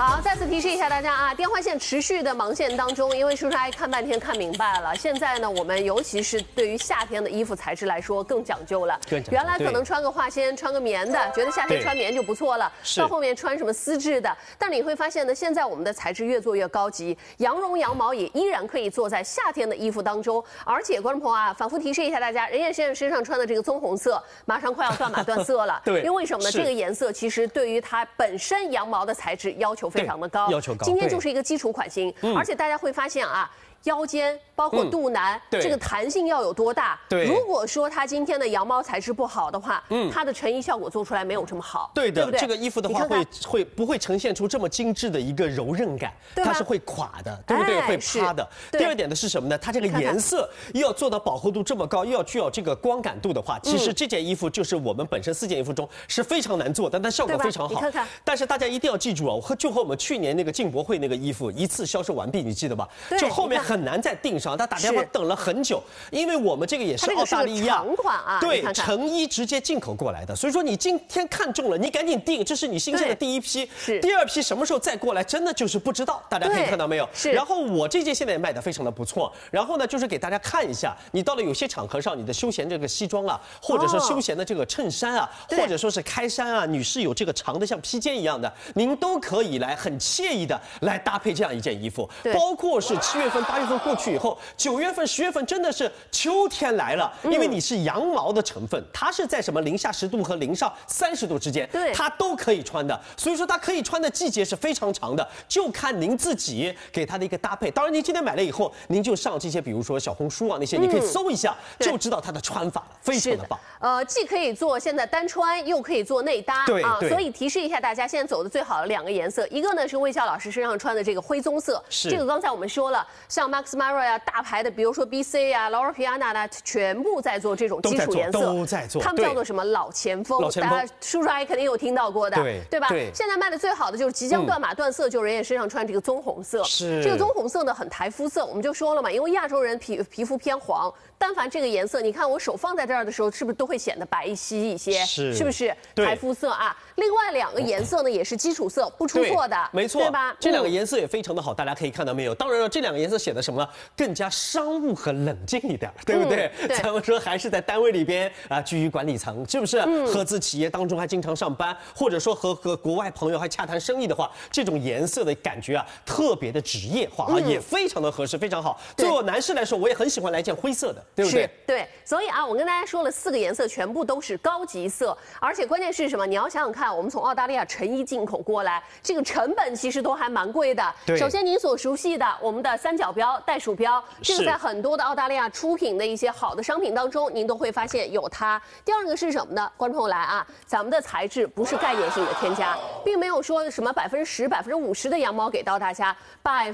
好，再次提示一下大家啊，电话线持续的忙线当中，因为叔叔阿姨看半天看明白了，现在呢，我们尤其是对于夏天的衣服材质来说更讲究了。原来可能穿个化纤、穿个棉的，觉得夏天穿棉就不错了，到后面穿什么丝质的，但你会发现呢，现在我们的材质越做越高级，羊绒、羊毛也依然可以做在夏天的衣服当中。而且观众朋友啊，反复提示一下大家，任燕先生身上穿的这个棕红色，马上快要断码断色了。对，因为为什么呢？这个颜色其实对于它本身羊毛的材质要求非常的高，今天就是一个基础款型，而且大家会发现啊。腰间包括肚腩，这个弹性要有多大？如果说它今天的羊毛材质不好的话，它的成衣效果做出来没有这么好。对的，这个衣服的话不会呈现出这么精致的一个柔韧感，它是会垮的，对不对？会趴的。第二点的是什么呢？它这个颜色又要做到饱和度这么高，又要具有这个光感度的话，其实这件衣服就是我们本身4件衣服中是非常难做的，但效果非常好。但是大家一定要记住啊，就和我们去年那个进博会那个衣服一次销售完毕，你记得吧？就后面很难再订上，他打电话等了很久，因为我们这个也是澳大利亚长款啊，对，成衣直接进口过来的，所以说你今天看中了，你赶紧订，这是你新鲜的第一批，第二批什么时候再过来，真的就是不知道，大家可以看到没有？然后我这件现在也卖得非常的不错，然后呢就是给大家看一下，你到了有些场合上，你的休闲这个西装啊，或者说休闲的这个衬衫啊，或者说是开衫啊，女士有这个长的像披肩一样的，您都可以来很惬意的来搭配这样一件衣服，包括是7月份、8月份过去以后，9月份、10月份真的是秋天来了，因为你是羊毛的成分，它是在什么0下10度和0上30度之间，它都可以穿的，所以说它可以穿的季节是非常长的，就看您自己给它的一个搭配。当然，您今天买了以后，您就上这些，比如说小红书啊那些，你可以搜一下，就知道它的穿法了，非常的棒。既可以做现在单穿，又可以做内搭，所以提示一下大家，现在走的最好的2个颜色，一个呢是魏笑老师身上穿的这个灰棕色，这个刚才我们说了，像 Max Mara 啊。大牌的，比如说 BC 啊、Loro Piana 呢，全部在做这种基础颜色，都在做。他们叫做什么老前锋？大家叔叔阿姨肯定有听到过的，对吧？现在卖的最好的就是即将断码断色，就是任燕身上穿这个棕红色。这个棕红色呢很台肤色，我们就说了嘛，因为亚洲人皮肤偏黄，但凡这个颜色，你看我手放在这儿的时候，是不是都会显得白皙一些？是不是台肤色啊？另外2个颜色呢也是基础色，不出错的，没错，对吧？这2个颜色也非常的好，大家可以看到没有？当然了，这2个颜色显得什么呢？更加商务和冷静一点，对不对？咱们说还是在单位里边啊，居于管理层，是不是？合资企业当中还经常上班，或者说和国外朋友还洽谈生意的话，这种颜色的感觉啊，特别的职业化啊，也非常的合适，非常好。对我男士来说，我也很喜欢来件灰色的，对不对？对，所以啊，我跟大家说了4个颜色，全部都是高级色，而且关键是什么？你要想想看，我们从澳大利亚成衣进口过来，这个成本其实都还蛮贵的。首先您所熟悉的我们的3角标、袋鼠标，这个在很多的澳大利亚出品的一些好的商品当中，您都会发现有它。第2个是什么呢？观众朋友来啊，咱们的材质不是概念性的添加，并没有说什么10%、50%的羊毛给到大家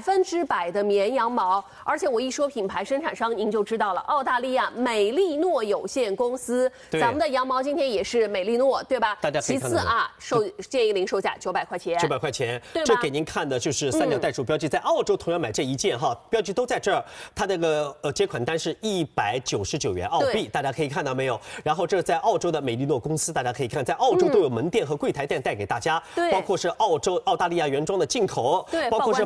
，100%的绵羊毛。而且我一说品牌生产商，您就知道了，澳大利亚美利诺有限公司，咱们的羊毛今天也是美利诺，对吧？大家可以看到。其次啊，建议零售价900块钱，900块钱，这给您看的就是3角袋鼠标记，在澳洲同样买这一件哈，标记都在这儿，它这个接款单是199元澳币，大家可以看到没有？然后这在澳洲的美利诺公司，大家可以看，在澳洲都有门店和柜台店带给大家，包括是澳大利亚原装的进口，包括是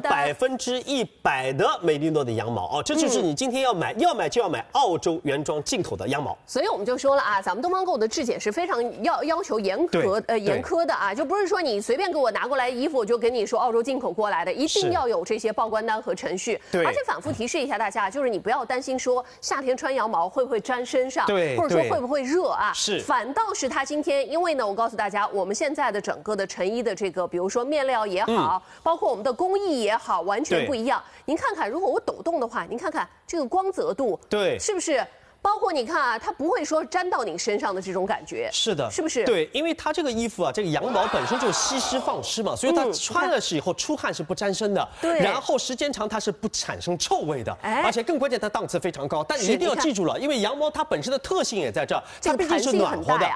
100%的美利诺的羊毛哦，这就是你今天要买就要买澳洲原装进口的羊毛。所以我们就说了啊，咱们东方购的质检是非常要求严苛的啊，就不是说你随便给我拿过来衣服，我就跟你说澳洲进口过来的，一定要有这些报关单和程序。而且反复提示一下大家，就是你不要担心说夏天穿羊毛会不会沾身上，或者说会不会热啊？反倒是它今天，因为呢，我告诉大家，我们现在的整个的成衣的这个，比如说面料也好，包括我们的工艺也好，完全不一样。您看看，如果我抖动的话，您看看这个光泽度，是不是？包括你看啊，它不会说沾到你身上的这种感觉，是的，是不是？对，因为它这个衣服啊，这个羊毛本身就吸湿放湿嘛，所以它穿了以后出汗是不沾身的，对，然后时间长它是不产生臭味的，而且更关键它档次非常高。但你一定要记住了，因为羊毛它本身的特性也在这儿，它毕竟是暖和的。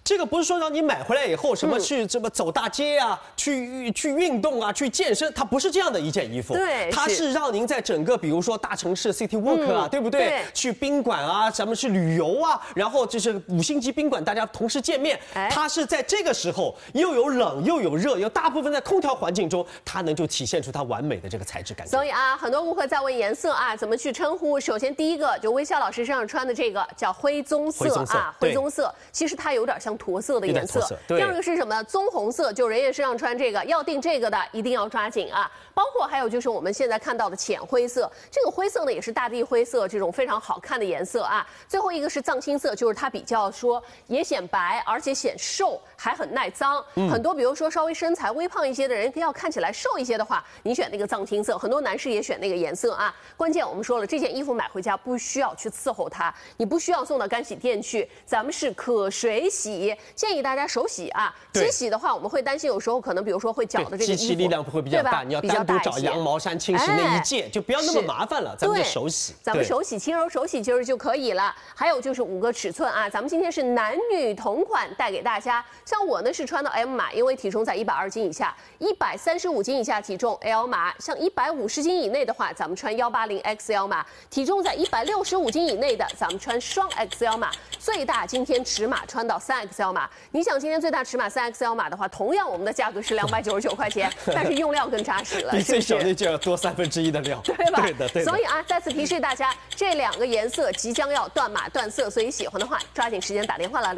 这个不是说让你买回来以后什么去这么走大街啊，去运动啊，去健身，它不是这样的一件衣服。 对， 它是让您在整个比如说大城市 City Walk 啊，对不对？ 对， 去宾馆啊，咱们去旅游啊，然后就是5星级宾馆，大家同时见面。它是在这个时候又有冷又有热，又大部分在空调环境中，它能就体现出它完美的这个材质感觉。 所以啊，很多顾客在问颜色啊，怎么去称呼？首先第一个就微笑老师身上穿的这个叫灰棕色啊，灰棕色，其实它有点像驼色的颜色。第二个是什么呢？棕红色，就人家身上穿这个，要订这个的一定要抓紧啊。包括还有就是我们现在看到的浅灰色，这个灰色呢也是大地灰色这种非常好看的颜色啊。最后一个是藏青色，就是它比较说也显白，而且显瘦，还很耐脏。很多比如说稍微身材微胖一些的人，要看起来瘦一些的话，你选那个藏青色。很多男士也选那个颜色啊。关键我们说了，这件衣服买回家不需要去伺候它，你不需要送到干洗店去，咱们是可水洗，建议大家手洗啊。机洗的话，我们会担心有时候可能比如说会搅的这个衣服， 机器力量会比较大，你要单独找羊毛衫清洗那一件，就不要那么麻烦了。咱们就手洗， 咱们手洗，轻柔手洗其实就可以了。还有就是5个尺寸啊，咱们今天是男女同款带给大家。像我呢是穿到 M 码，因为体重在120斤以下，135斤以下体重 L 码，像150斤以内的话，咱们穿180 XL 码，体重在165斤以内的，咱们穿双 XL 码，最大今天尺码穿到3XL 码。你想今天最大尺码3XL 码的话，同样我们的价格是299块钱，但是用料更扎实了， 比最小的就要多1/3的料， 对吧？ 对的，对的。 所以啊，再次提示大家，这2个颜色即将要断码断色，所以喜欢的话，抓紧时间打电话了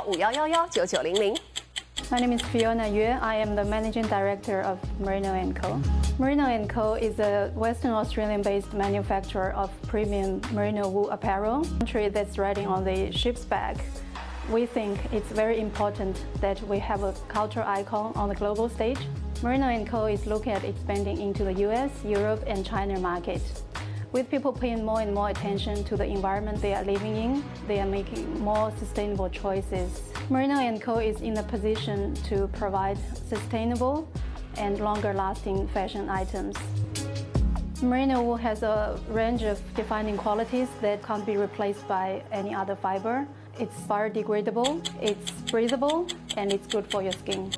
，0215119900。 My name is Fiona Yue. I am the Managing Director of Merino & Co. Merino & Co. is a Western Australian-based manufacturer of premium merino wool apparel. Country that's riding on the ship's back. We think it's very important that we have a cultural icon on the global stage. Merino & Co. is looking at expanding into the US, Europe, and China market. With people paying more and more attention to the environment they are living in, they are making more sustainable choices. Merino & Co. is in a position to provide sustainable and longer-lasting fashion items. Merino wool has a range of defining qualities that can't be replaced by any other fiber. It's biodegradable, it's breathable, and it's good for your skin.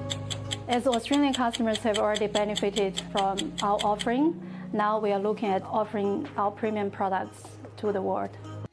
As Australian customers have already benefited from our offering, now we are looking at offering our premium products to the world.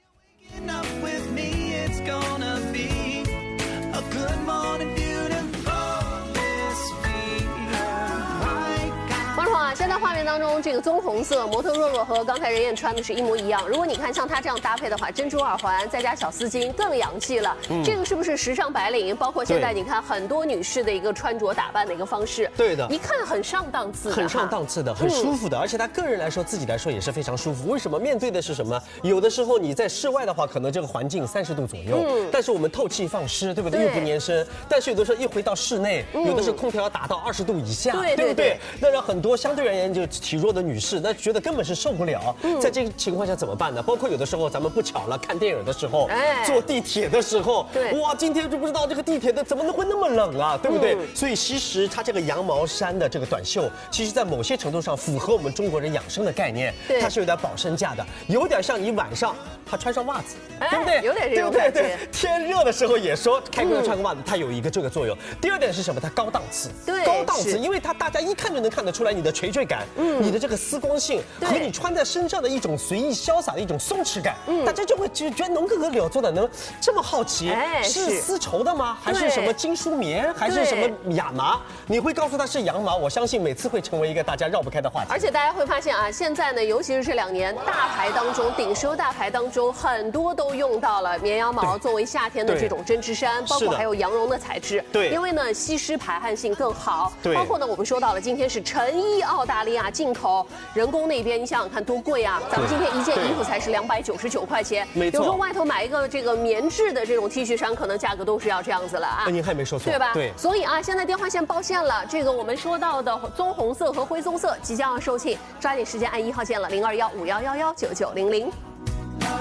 With me, it's gonna be a good morning, beautiful this week. 观众啊，现在画面当中这个棕红色，模特若若和刚才任燕穿的是一模一样。如果你看像她这样搭配的话，珍珠耳环再加小丝巾更洋气了。这个是不是时尚白领？包括现在你看很多女士的一个穿着打扮的一个方式。 对的， 一看很上档次的， 很上档次的，很舒服的，而且她个人来说，自己来说也是非常舒服。为什么？面对的是什么？有的时候你在室外的话，可能这个环境30度左右，但是我们透气放湿，对不对？又不粘身。但是有的时候一回到室内，有的时候空调要打到20度以下，对不对？那让很多相对而言就体弱的女士，那觉得根本是受不了。在这个情况下怎么办呢？包括有的时候咱们不巧了，看电影的时候，坐地铁的时候，哇，今天就不知道这个地铁的怎么会那么冷啊，对不对？所以其实它这个羊毛衫的这个短袖，其实在某些程度上符合我们中国人养生的概念，它是有点保身价的，有点像你晚上他穿上袜子，对不对？ 有点这种感觉。 天热的时候也说开空调穿个袜子，它有一个这个作用。第二点是什么？它高档次，高档次，因为它大家一看就能看得出来你的垂坠感，你的这个丝光性和你穿在身上的一种随意潇洒的一种松弛感，大家就会觉得农哥哥了做的能这么好奇，是丝绸的吗？还是什么金属棉？还是什么亚麻？你会告诉他是羊毛，我相信每次会成为一个大家绕不开的话题。 而且大家会发现啊，现在呢，尤其是这2年，大牌当中，顶奢大牌当中，很多都用到了绵羊毛作为夏天的这种针织衫，包括还有羊绒的材质。对，因为呢吸湿排汗性更好。对，包括呢我们说到了，今天是成衣澳大利亚进口，人工那边你想想看多贵啊！咱们今天一件衣服才是299块钱，没错。有时候外头买一个这个棉质的这种 T 恤衫，可能价格都是要这样子了啊。 您还没说错， 对吧？ 对。 所以啊，现在电话线爆线了，这个我们说到的棕红色和灰棕色即将要售罄，抓紧时间按1号键了，0215111990。